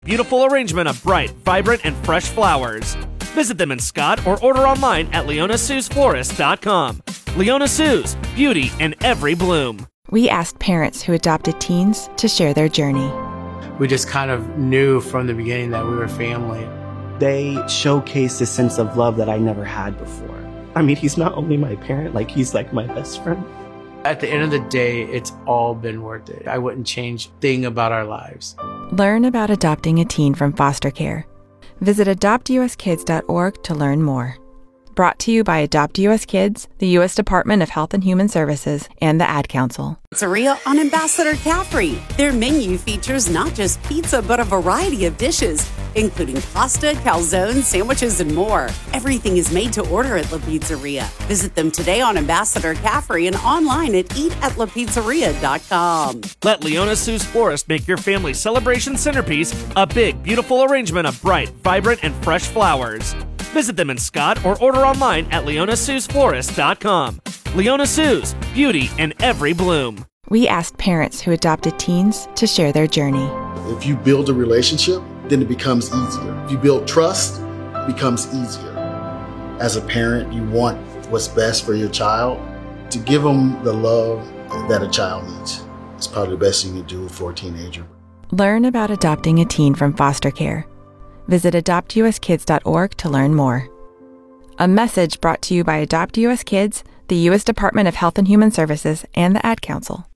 beautiful arrangement of bright, vibrant, and fresh flowers. Visit them in Scott or order online at leonasuesflorist.com. Leona Sues, beauty in every bloom. We asked parents who adopted teens to share their journey. We just kind of knew from the beginning that we were family. They showcased a sense of love that I never had before. I mean, he's not only my parent, he's like my best friend. At the end of the day, it's all been worth it. I wouldn't change a thing about our lives. Learn about adopting a teen from foster care. Visit adoptuskids.org to learn more. Brought to you by Adopt US Kids, the U.S. Department of Health and Human Services, and the Ad Council. Pizzeria on Ambassador Caffrey. Their menu features not just pizza, but a variety of dishes, including pasta, calzones, sandwiches, and more. Everything is made to order at La Pizzeria. Visit them today on Ambassador Caffrey and online at eatatlapizzeria.com. Let Leona Sue's Florist make your family celebration centerpiece a big, beautiful arrangement of bright, vibrant, and fresh flowers. Visit them in Scott or order online at leonasuesflorist.com. Leona Sues, beauty in every bloom. We asked parents who adopted teens to share their journey. If you build a relationship, then it becomes easier. If you build trust, it becomes easier. As a parent, you want what's best for your child. To give them the love that a child needs. It's probably the best thing you can do for a teenager. Learn about adopting a teen from foster care. Visit adoptuskids.org to learn more. A message brought to you by Adopt US Kids, the U.S. Department of Health and Human Services, and the Ad Council.